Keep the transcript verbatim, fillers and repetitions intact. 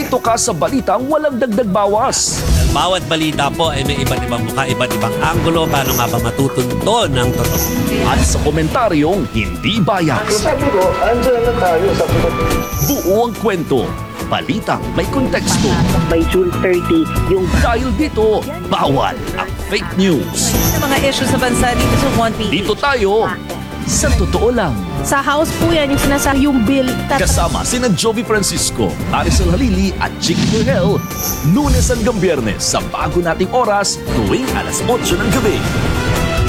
Dito ka sa balitang walang dagdag bawas. Bawat balita po ay may iba't ibang mukha, iba't ibang anggulo. Paano nga ba matutunto ng totoo? At sa komentaryong hindi bias. Sabi ko, andyan na tayo sa Buo ang kwento. Balitang may konteksto. By June thirtieth, yung Dahil dito, bawal ang fake news. Sa mga issues sa bansa dito sa one P H. Dito tayo sa totoo lang. Sa House po yan, yung sinasabi yung bill. Kasama sina Jovi Francisco, Marisol Halili at Chick Burhel. Lunes hanggang Biyernes sa bago nating oras tuwing alas otso ng gabi.